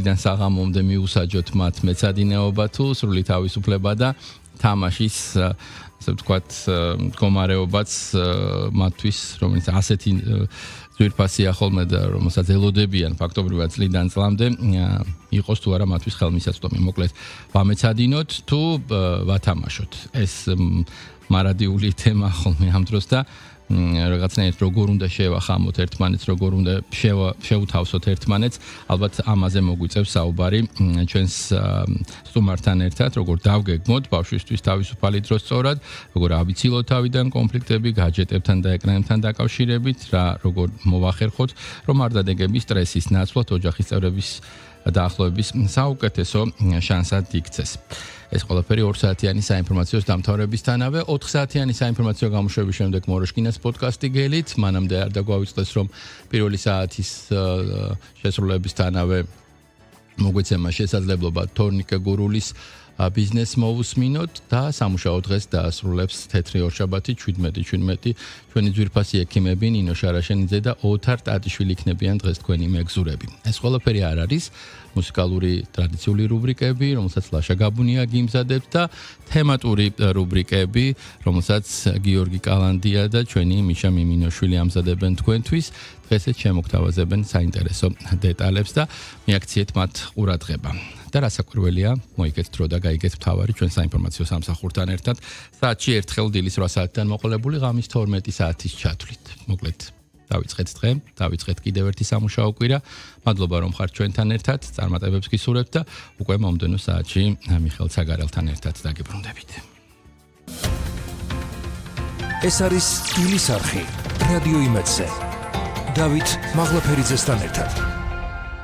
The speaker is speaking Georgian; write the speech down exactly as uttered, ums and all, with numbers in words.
ადგილიდან საღამომდე მიუსაჯოთ მათ მეცადინეობა თუ სრული თავისუფლება და თამაშის ასე ვთქვათ მდგომარეობაც მათთვის რომელიც ასეთი ძვირფასია ხოლმე და რომელსაც ელოდებიან ფაქტობრივად წლიდან წლამდე იყოს თუ არა მათთვის ხელმისაწვდომი. მოკლედ ვამეცადინოთ თუ ვათამაშოთ. ეს მარადიული თემა ხოლმე ამ დროს და რაღაცნაირად როგორ უნდა შევახამოთ ერთმანეთს, როგორ უნდა შევუთავსოთ ერთმანეთს, ალბათ ამაზე მოგვიწევს საუბარი ჩვენს სტუმართან ერთად, როგორ დავგეგმოთ ბავშვისთვის თავისუფალი დრო სწორად, როგორ ავიცილოთ თავიდან კონფლიქტები, გაჯეტებთან და ეკრანებთან დაკავშირებით, რა როგორ მოვახერხოთ, რომ არ დადეგების სტრესის ნაცვლად ოჯახის წევრების დაახლოების საუკეთესო შანსად იქცეს. ეს ყველაფერი ორ საათიანი საინფორმაციო დამთავრებისთანავე, ოთხ საათიანი საინფორმაციო გამოშვების შემდეგ მოროშკინას პოდკასტი გელით, მანამდე არ დაგვავიწყდეს რომ პირველი საათის შესრულებისთანავე მოგვეცემა შესაძლებლობა თორნიკე გურულის ბიზნეს მოусმინოთ და სამუშაო დღეს დაასრულებს თეთრი ორშაბათი შვიდმეტი შვიდმეტი ჩვენი ძვირფასი ექიმები ნინო შარაშენიძე და ოთარ ტატიშვილი იქნებიან დღეს თქვენი მეგზურები. ეს ყველაფერი არ არის მუსიკალური ტრადიციული რუბრიკები, რომელსაც ლაშა გაბუნია გიმზადებს და თემატური რუბრიკები, რომელსაც გიორგი კალანდია და ჩვენი მიშა მიმინოშვილი ამზადებენ თქვენთვის. დღესაც შემოგთავაზებენ საინტერესო დეტალებს და მიაქციეთ მათ ყურადღება. და რასაკვირველია, მოიგეთ დრო და გაიგეთ მთავარი ჩვენ საინფორმაციო სამსახურთან ერთად. საათში ერთხელ დილის რვა საათიდან მოყოლებული ღამის თორმეტი საათის ჩათვლით. მოკლედ დავიწყეთ დღე, დავიწყეთ კიდევ ერთი სამუშაო კვირა. მადლობა რომ ხართ ჩვენთან ერთად, წარმატებებს გისურვებთ და უკვე მომდენო საათში მიხელ ცაგარელთან ერთად დაგიბრუნდებით. ეს არის სტილის არხი, რადიო იმედზე. დავით მაღლაფერიძესთან ერთად.